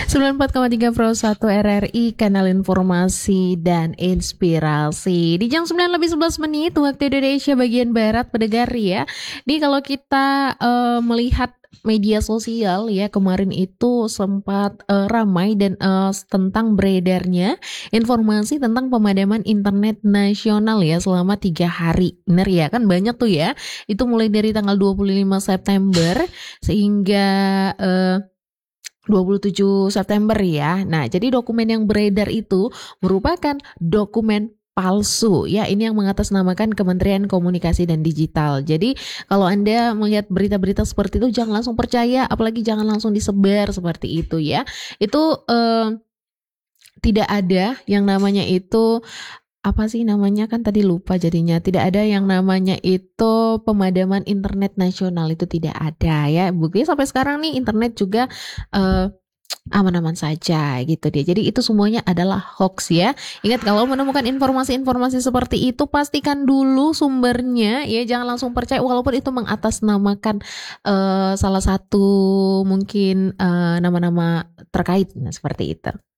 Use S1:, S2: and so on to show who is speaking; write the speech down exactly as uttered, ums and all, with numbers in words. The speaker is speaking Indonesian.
S1: sembilan puluh empat koma tiga Pro satu R R I, kanal informasi dan inspirasi. Di jam sembilan lebih sebelas menit waktu Indonesia bagian Barat, pendengar ya. Ini kalau kita uh, melihat media sosial ya, kemarin itu sempat uh, ramai dan uh, tentang beredarnya informasi tentang pemadaman internet nasional ya selama tiga hari. Bener ya, kan banyak tuh ya. Itu mulai dari tanggal dua puluh lima September sehingga uh, dua puluh tujuh September ya. Nah, jadi dokumen yang beredar itu merupakan dokumen palsu ya, ini yang mengatasnamakan Kementerian Komunikasi dan Digital. Jadi kalau Anda melihat berita-berita seperti itu jangan langsung percaya, apalagi jangan langsung disebar seperti itu ya. Itu eh, tidak ada yang namanya itu, apa sih namanya, kan tadi lupa jadinya, tidak ada yang namanya itu pemadaman internet nasional, itu tidak ada ya. Buktinya sampai sekarang nih internet juga uh, aman-aman saja gitu dia. Jadi itu semuanya adalah hoax ya. Ingat, kalau menemukan informasi-informasi seperti itu pastikan dulu sumbernya ya, jangan langsung percaya walaupun itu mengatasnamakan uh, salah satu mungkin uh, nama-nama terkait, nah seperti itu.